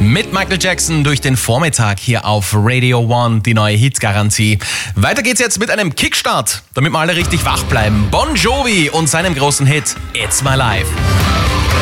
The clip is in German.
Mit Michael Jackson durch den Vormittag hier auf Radio One, die neue Hitgarantie. Weiter geht's jetzt mit einem Kickstart, damit wir alle richtig wach bleiben. Bon Jovi und seinem großen Hit It's My Life.